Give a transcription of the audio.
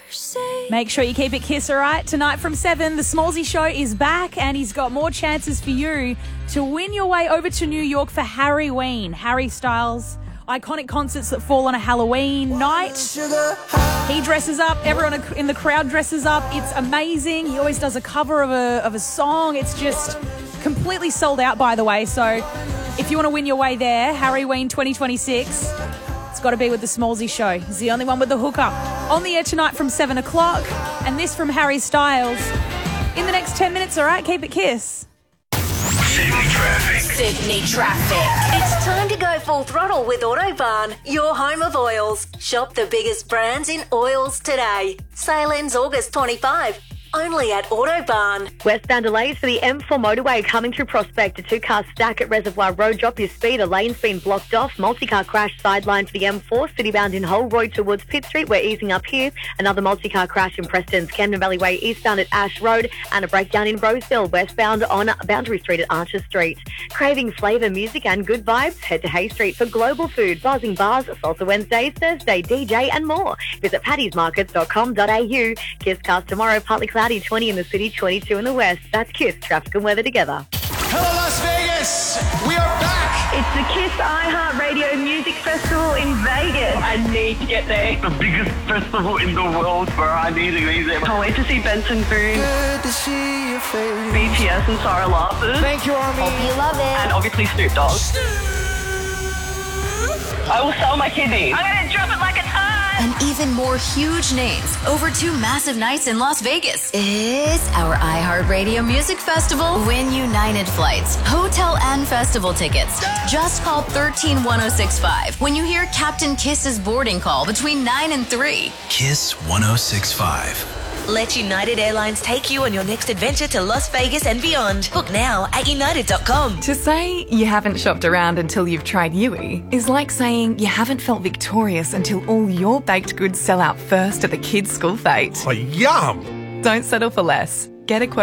Make sure you keep it Kiss, all right? Tonight from 7, the Smallsy Show is back and he's got more chances for you to win your way over to New York for Harryween. Harry Styles, iconic concerts that fall on a Halloween night. He dresses up, everyone in the crowd dresses up. It's amazing. He always does a cover of a song. It's just completely sold out, by the way. So if you want to win your way there, Harryween 2026, it's got to be with the Smallsy Show. He's the only one with the hookup. On the air tonight from 7 o'clock. And this from Harry Styles. In the next 10 minutes, all right? Keep it Kiss. Sydney traffic. Sydney traffic. It's time to go full throttle with Autobarn, your home of oils. Shop the biggest brands in oils today. Sale ends August 25. Only at Autobarn. Westbound delays for the M4 motorway coming through Prospect. A two-car stack at Reservoir Road. Drop your speed. A lane's been blocked off. Multi-car crash sideline for the M4. Citybound in Holroyd towards Pitt Street. We're easing up here. Another multi-car crash in Preston's Camden Valley Way eastbound at Ash Road. And a breakdown in Roseville westbound on Boundary Street at Archer Street. Craving flavour, music and good vibes? Head to Hay Street for global food, buzzing bars, salsa Wednesdays, Thursday, DJ and more. Visit pattysmarkets.com.au. Kiss cast tomorrow, partly cloudy, 20 in the city, 22 in the west. That's Kiss, traffic and weather together. Hello, Las Vegas! We are back! It's the Kiss iHeartRadio Music Festival in Vegas. I need to get there. The biggest festival in the world where I need to be there. Can't wait to see Benson Boone, Good to see your face. BTS and Sarah Larson. Thank you, Army. Hope you love it. And obviously Snoop Dogg. I will sell my kidneys. I'm going to drop it like a ton. And even more huge names over 2 massive nights in Las Vegas. It's our iHeartRadio Music Festival. Win United flights, hotel and festival tickets. Just call 131065 when you hear Captain Kiss's boarding call between 9 and 3. Kiss 1065. Let United Airlines take you on your next adventure to Las Vegas and beyond. Book now at united.com. To say you haven't shopped around until you've tried Yui is like saying you haven't felt victorious until all your baked goods sell out first at the kids' school fete. Oh, yum! Don't settle for less. Get a quote